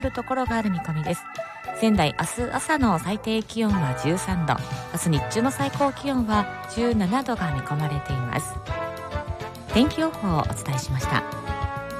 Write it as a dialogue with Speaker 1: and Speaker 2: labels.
Speaker 1: るところがある見込みです。仙台、明日朝の最低気温は13度、明日日中の最高気温は17度が見込まれています。天気予報をお伝えしました。